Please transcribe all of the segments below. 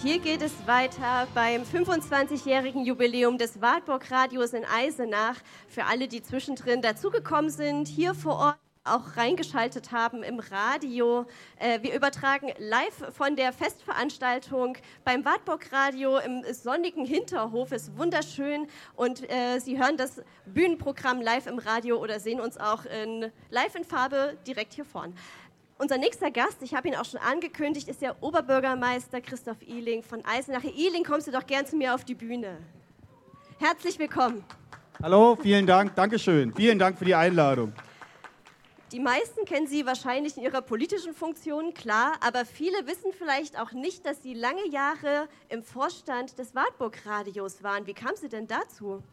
Hier geht es weiter beim 25-jährigen Jubiläum des Wartburg-Radios in Eisenach. Für alle, die zwischendrin dazugekommen sind, hier vor Ort auch reingeschaltet haben im Radio. Wir übertragen live von der Festveranstaltung beim Wartburg-Radio im sonnigen Hinterhof. Ist wunderschön und Sie hören das Bühnenprogramm live im Radio oder sehen uns auch live in Farbe direkt hier vorn. Unser nächster Gast, ich habe ihn auch schon angekündigt, ist der Oberbürgermeister Christoph Ihling von Eisenach. Herr Ihling, kommst du doch gern zu mir auf die Bühne. Herzlich willkommen. Hallo, vielen Dank, Dankeschön. Vielen Dank für die Einladung. Die meisten kennen Sie wahrscheinlich in Ihrer politischen Funktion, klar, aber viele wissen vielleicht auch nicht, dass Sie lange Jahre im Vorstand des Wartburg-Radios waren. Wie kam Sie denn dazu?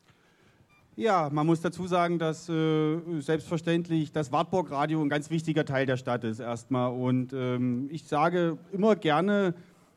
Ja, man muss dazu sagen, dass selbstverständlich das Wartburg-Radio ein ganz wichtiger Teil der Stadt ist erstmal. Und ich sage immer gerne,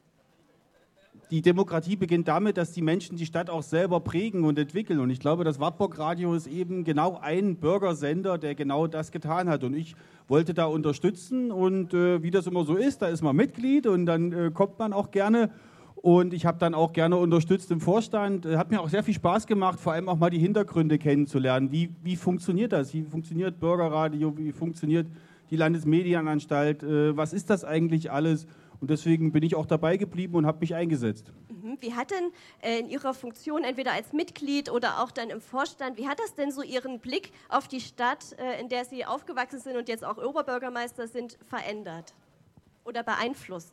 die Demokratie beginnt damit, dass die Menschen die Stadt auch selber prägen und entwickeln. Und ich glaube, das Wartburg-Radio ist eben genau ein Bürgersender, der genau das getan hat. Und ich wollte da unterstützen. Und wie das immer so ist, da ist man Mitglied und dann kommt man auch gerne. Und ich habe dann auch gerne unterstützt im Vorstand. Hat mir auch sehr viel Spaß gemacht, vor allem auch mal die Hintergründe kennenzulernen. Wie funktioniert das? Wie funktioniert Bürgerradio? Wie funktioniert die Landesmedienanstalt? Was ist das eigentlich alles? Und deswegen bin ich auch dabei geblieben und habe mich eingesetzt. Wie hat denn in Ihrer Funktion, entweder als Mitglied oder auch dann im Vorstand, wie hat das denn so Ihren Blick auf die Stadt, in der Sie aufgewachsen sind und jetzt auch Oberbürgermeister sind, verändert oder beeinflusst?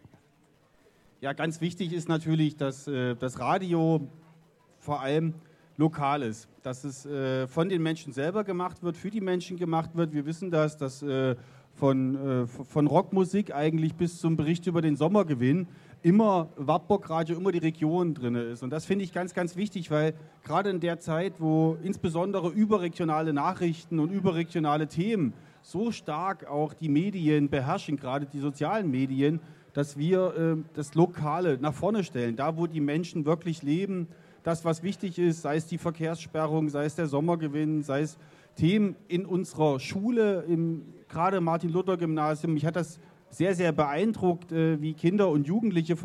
Ja, ganz wichtig ist natürlich, dass das Radio vor allem lokal ist. Dass es von den Menschen selber gemacht wird, für die Menschen gemacht wird. Wir wissen das, dass von Rockmusik eigentlich bis zum Bericht über den Sommergewinn immer Wartburg-Radio, immer die Region drin ist. Und das finde ich ganz, ganz wichtig, weil gerade in der Zeit, wo insbesondere überregionale Nachrichten und überregionale Themen so stark auch die Medien beherrschen, gerade die sozialen Medien, dass wir das Lokale nach vorne stellen, da wo die Menschen wirklich leben, das was wichtig ist, sei es die Verkehrssperrung, sei es der Sommergewinn, sei es Themen in unserer Schule, gerade Martin-Luther-Gymnasium. Mich hat das sehr, sehr beeindruckt, wie Kinder und Jugendliche